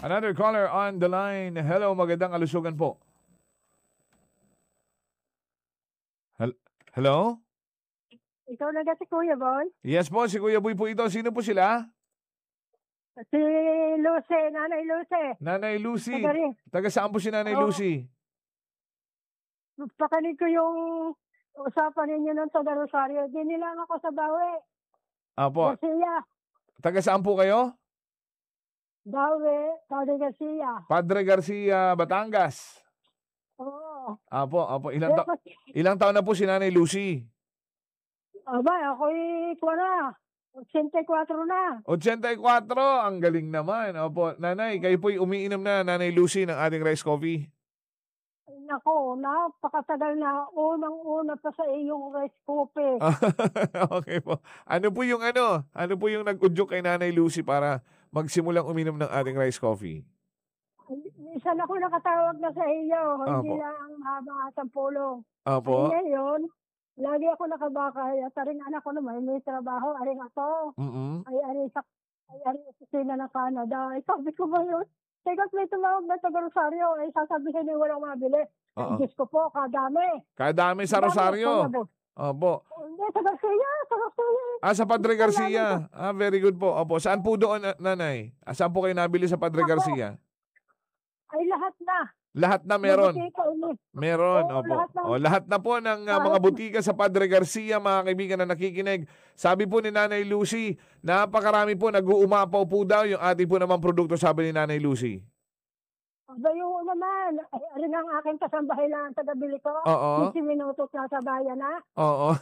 Another caller on the line. Hello, magandang kalusugan po. Hello? Ikaw na si Kuya Boy? Yes po, si Kuya Boy po ito. Sino po sila? Si Lucy, Nanay Lucy. Nanay Lucy. Tagari. Taga saan po si Nanay Lucy? Pakinig ko yung usapan ninyo ng taga Rosario. Dinilang ako sa Bawi. Apo. Garcia. Taga saan po kayo? Bawi, Padre Garcia. Padre Garcia, Batangas. Oo. Apo. Ilang taon na po si Nanay Lucy? Aba, ako'y 84 na. 84, ang galing naman. Opo, Nanay, kayo po'y umiinom na, Nanay Lucy, ng ating rice coffee. Nako, napakatagal na. Unang-una pa sa iyong rice coffee. Okay po. Ano po yung nag-udyok kay Nanay Lucy para magsimulang uminom ng ating rice coffee? Minsan ako nakatawag na sa iyo. Hindi Opo. lang haba at ang pulong. Opo. Ay ngayon, lagi ako nakabakay at aring anak ko naman may trabaho, aring ako. Ay aring opisina ng Canada. Ay sabi ko ba yun? Teka, may tumawag na taga Rosario. Ay sasabihin niyo walang mabili. Ay Diyos ko po, kadami. Kadami sa Rosario. Opo. Hindi, sa Garcia. Sa Padre Garcia. Very good po. Opo. Saan po doon, Nanay? Saan po kayo nabili sa Padre Garcia? Ay lahat na. Lahat na meron. Meron, Oo, opo. lahat Lahat na po ng mga butika sa Padre Garcia, mga kaibigan na nakikinig. Sabi po ni Nanay Lucy, napakarami po, nag-uumapaw po daw yung ating po namang produkto, sabi ni Nanay Lucy. Aba yung naman, rin ang aking kasambahay lang taga-bili ko. Oo. 15 minutos na sa bayan na. Oo.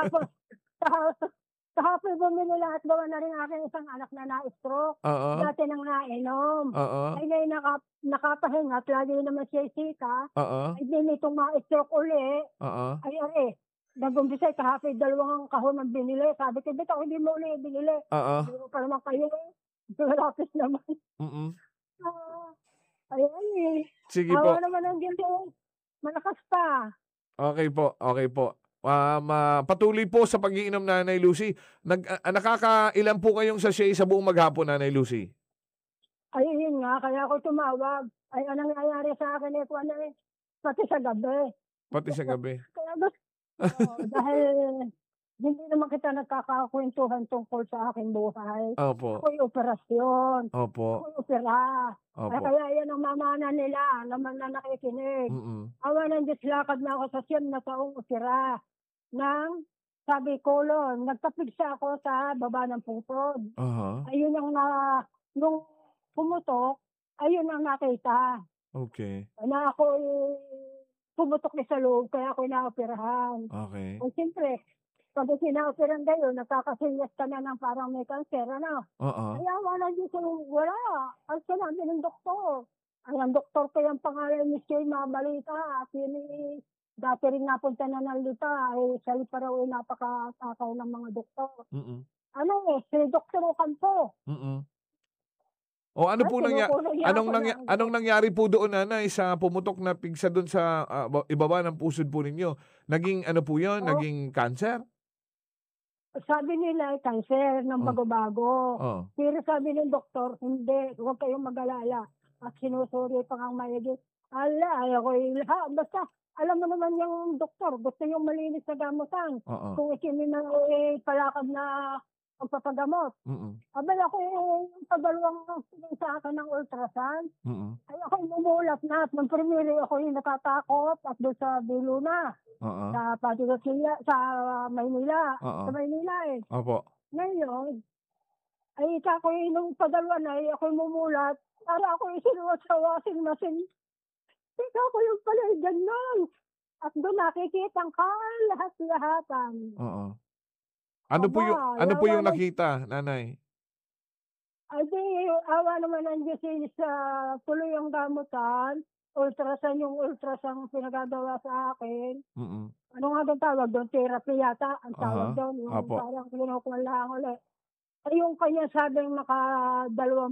Kahapon bumili lahat gawa na rin aking isang anak na na-stroke. Oo. Dati nang nainom. Oo. Ay ngayon nakapahinga at lagi naman siya sika. Oo. Ay din itong ma-stroke uli. Oo. Ay nag-umpisa kahapon 2 kahon ang binili. Sabi ko, bitaw hindi mo uli binili. Oo. Hindi mo pa naman kayo. Malapis naman. Sige po. Awa naman ang Diyos. Malakas pa. Okay po. Patuloy po sa pag-iinom, Nanay Lucy. Nakakailan po kayong sachet sa buong maghapon, Nanay Lucy? Ay, yun nga. Kaya ako tumawag. Ay, anong nangyayari sa akin ito? Pati sa gabi. Pati sa gabi. Kaya dahil hindi naman kita nagkakakwentuhan tungkol sa aking buhay. Opo. Ako'y operasyon. Opo. Ako'y opera. Opo. Kaya yan ang mamana nila naman na nakikinig. Awa ng Diyos, lakad na ako sa 9 na taong opera. Nang sabi kolon, nagtapigsa ako sa baba ng pupod. Ayun ang nung pumutok, ayun ang nakita. Okay. Na ako pumutok sa loob, kaya ako inaoperahan. Okay. O siyempre, pag sinaoperan kayo, nakakasinyas ka na ng parang may cancer, ano? Kaya wala din sa wala. Ang sinabi ng doktor. Ang doktor ko yung pangalan ni Shay Mabalita. At yun dati rin napunta na ng Lita. Ay sa Lita raw napakatakaw ng mga doktor. Si Dr. Ocampo. Ano po anong nangyari po doon, Nanay, sa pumutok na pigsa doon sa ibaba ng pusod po ninyo? Naging ano po yun? Naging cancer? Sabi nila cancer ng bago-bago. Pero sabi ng doktor, hindi, huwag kayong mag-alala. At sinusuri pa nga mayagin. Basta alam mo naman yung doktor, gusto yung malinis na gamutan. Kung palakad na pagpapagamot. Abay ako yung pagdalawang sa akin ng ultrasound. Ay ako umulat na at ng primary ako yung natatakot at doon sa Biluna. Sa Patigasiya, sa Maynila. Sa Maynila Opo. Ngayon, ay ako yung padalwa na ako mumulat. Para ako isinuot sa washing machine. Ikaw ko yung pala ganun. At doon nakikita ka lahat-lahatan. Ano po yung nakita, Nanay? Ay di, awa naman ang Diyos sa tuloy ang gamutan. Ultrasound pinagagawa sa akin. Ano nga doon tawag doon? Therapy yata ang tawag doon. Yung parang kinukuha lang ulit. Ay yung kanya sabing naka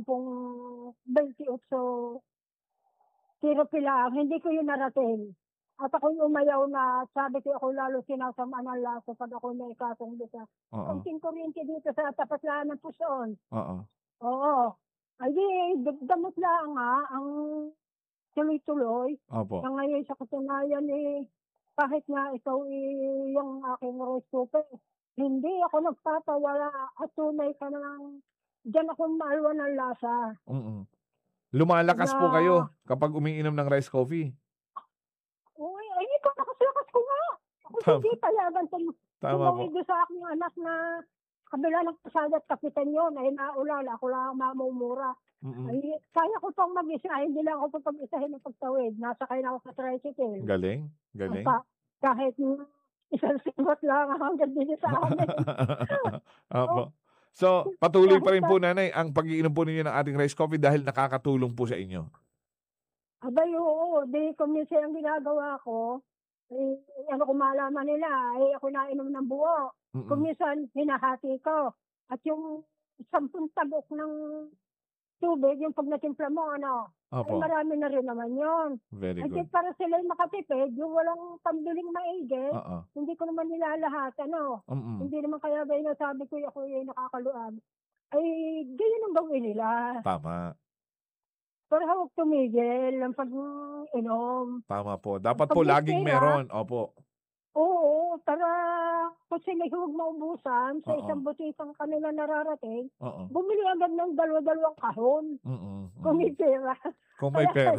28 therapy lang. Hindi ko yun narating. At ako'y umayaw na, sabi ko ako lalo sinasama ng laso pag ako may kasong doon sa kunting kuryente dito sa tapat lang ng puson. Oo. Ay di, damot lang nga ang tuloy-tuloy. Opo. Na ngayon sa katunayan kahit nga ikaw yung aking rice cooker, hindi ako nagpapawala at tunay ka ng diyan ako maalwa ng lasa. Lumalakas po Na kayo kapag umiinom ng rice coffee. uy, ay ikaw lakas-lakas ko nga. Ako Tama. hindi payagan Tama po. tumawid doon sa aking anak na kabila ng pasada at kapitan yun ay naulala. Ako lang ang mamumura. Ay, kaya ko pang mag-isa. Hindi lang ako pag-isahin ng pagtawid. Nasakay na ako sa tricycle. Galing. Galing. Kahit isang simot lang hanggang din sa amin. Opo. So, patuloy pa rin po, nanay, ang pag-iinom po ninyo ng ating rice coffee dahil nakakatulong po sa inyo. Abay, oo. Di kuminsan ang ginagawa ko, kung malaman nila, ako nainom ng buo. Kuminsan, hinahati ko. At yung 10 tagok ng tubig, yung pag natimpla mo, ay marami na rin naman yun. Very At good. para sila makatipid, yung walang pambiling maigit, hindi ko naman nilalahat, Hindi naman kaya ba sabi ko ako yung nakakaluab. Ay, ganyan ang gawin nila. Tama. Pero huwag tumigil ang pag-inom. Tama po. Dapat po laging meron. Opo. Oo, para kung sila huwag maubusan sa isang butikang kanila nararating, bumili agad ng dalawa-dalawang kahon. Kung may pera. Kung may pera.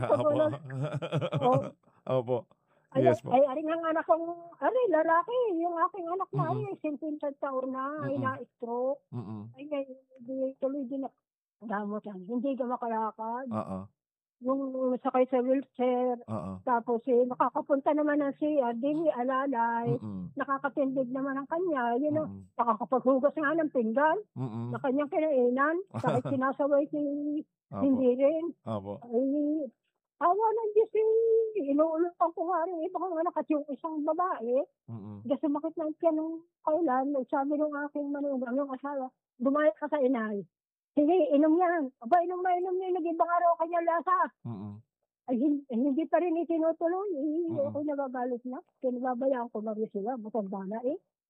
Opo. Yes po. Ay, aring ang anak kong, lalaki, yung aking anak na ay 50 taon na, ay na-stroke. Ay, ngayon, tuloy din na gamot yan. Hindi ka makalakad. Yung sakay sa wheelchair. Tapos nakakapunta naman ng siya, di alalay. Nakakatindig naman ang kanya. Nakakapaghugas nga ng pinggan. Na kanyang kinainan. Kahit sinasaway hindi rin. Ay, awa ng Diyos inuulukan ko nga rin ibang anak at yung isang babae. Kasi sumakit na siya nung kailan. Sabi ng aking manugang, yung asawa, dumayat ka sa inay. Sige, inom yan. Aba, inom na nag-ibang araw kanya lasa. Ay, hindi pa rin itinutuloy. Ako nababalik na. Kinababayaan ko na rin sila. Matanda na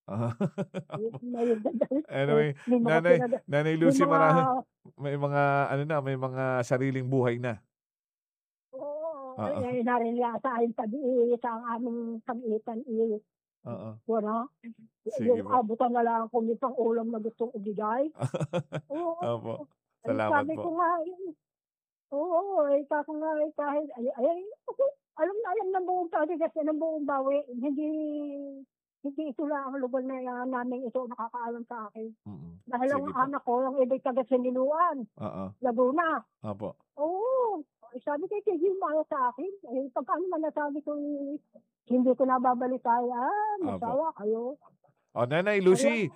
Anyway, Nanay Lucy, may mga sariling buhay na. Oo. Ay, narinlasahin sa aming pag-itan. Sige Yung po. abutan na lang kung may pang ulam na gustong ibigay. Oo. Opo. Ay, Salamat sabi ko po. nga, kako nga, kahit, alam na alam ng buong tao kasi ng buong bawi, hindi ito lang ang lugar na namin ito nakakaalam sa akin. Dahil ang Sige po. anak ko, ang ibig taga Siniluan, Laguna. Opo. Oo. Ay, sabi ko, hindi mo sa akin. Ay, pagka naman nasabi ko, hindi ko nababalitay. Masawa kayo. Nanay Lucy,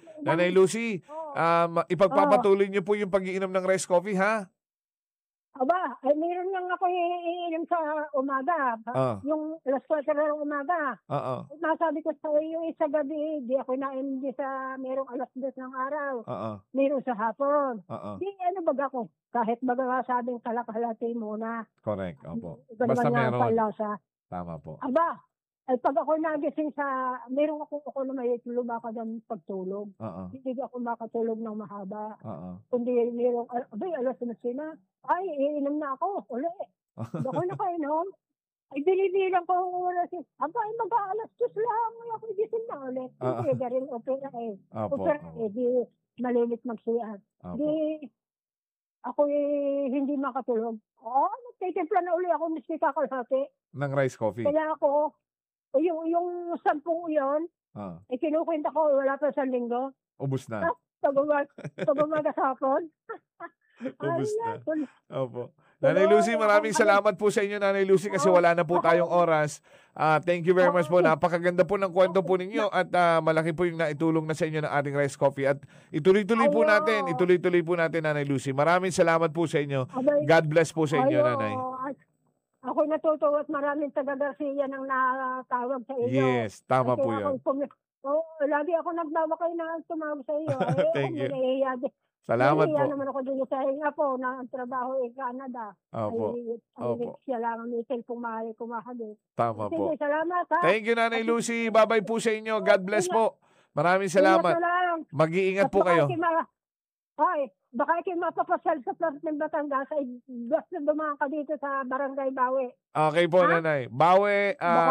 ipagpapatuloy niyo po yung pag-iinom ng rice coffee, ha? Aba, ay meron lang ako iinom sa umaga. Yung alas 4 ng umaga. Nasabi ko sa iyo sa gabi, di ako nainom sa merong alas 2 ng araw. Meron sa hapon. Di baga ko. Kahit baga sabing kalahati muna. Correct, opo. Basta meron. Palasa. Tama po. Aba, ay pag ako nagising meron ako na may lumaka ng pagtulog. Hindi ako makatulog ng mahaba. Kundi merong, alas na sina. Ay, iinom na ako. Uli. Ako nakainom. Ay, binibilang ko oras. Ay, mag-aalas 2 lang. Ay, ako igising na ulit. Hindi, garing opera Opera di malimit magsiyat. Di, ako hindi makatulog. Nagtitimpla na uli ako miski kakalhati. Ng rice coffee? Kaya ako, yung 10 yun, kinukwenta ko, wala pa sa linggo. Ubus na. Pag umaga sa hapon. Ubus na. Opo. Nanay Lucy, maraming salamat po sa inyo, Nanay Lucy, kasi wala na po tayong oras. Thank you very much po. Napakaganda po ng kwento po ninyo at malaki po yung naitulong na sa inyo ng ating rice coffee. At ituloy-tuloy po natin, Nanay Lucy. Maraming salamat po sa inyo. God bless po sa inyo, Nanay. Ako natutuwa at maraming taga Garcia nang natawag sa iyo. Yes, tama po yun. Lagi ako nagbabakay na tumawag sa iyo. Thank you. Salamat po. naman ako din sa hinga po na ang trabaho ay Canada. Opo. Siya lang ang itil kumahagit. Tama po. Sige, salamat ha. Thank you, Nanay Lucy. Bye-bye po sa inyo. God bless po. Maraming salamat. Mag-iingat po kayo. Ay, Baka kayo mapapasyal sa North ng Batangas ay basta dumaan ka dito sa Barangay Bawi. Okay po, Ha? nanay. Bawi, Baka